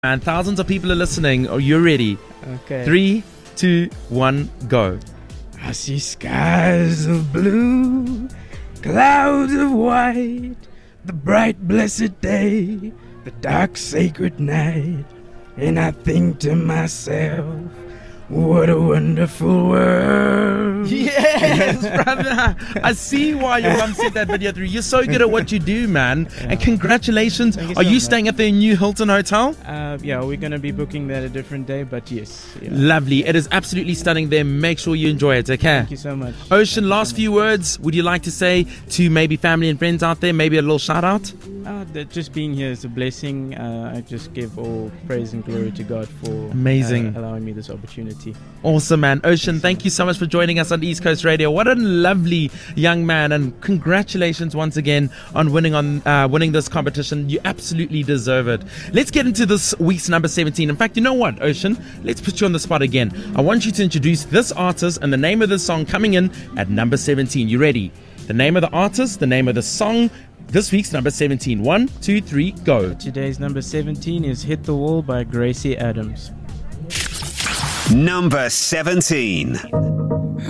And thousands of people are listening. Are you ready? Okay. 3, 2, 1, go. I see skies of blue, clouds of white, the bright blessed day, the dark sacred night, and I think to myself, what a wonderful world. Yes, brother. I see why your mum said that video through. You're so good at what you do, man. And congratulations. Thank you Are so you much. staying at the new Hilton Hotel? Yeah, we're going to be booking that a different day, but yes. Yeah. Lovely. It is absolutely stunning there. Make sure you enjoy it, okay? Thank you so much. Ocean, last few words would you like to say to maybe family and friends out there? Maybe a little shout out? That just being here is a blessing. I just give all praise and glory to God for Amazing. allowing me this opportunity. Awesome, man. Ocean, thank you so much for joining us on East Coast Radio. What a lovely young man, and congratulations once again on winning this competition. You absolutely deserve it. Let's get into this week's number 17. In fact, you know what, Ocean? Let's put you on the spot again. I want you to introduce this artist and the name of the song coming in at number 17. You ready? The name of the artist, the name of the song. This week's number 17. 1, 2, 3, go. Today's number 17 is Hit the Wall by Gracie Adams. Number 17.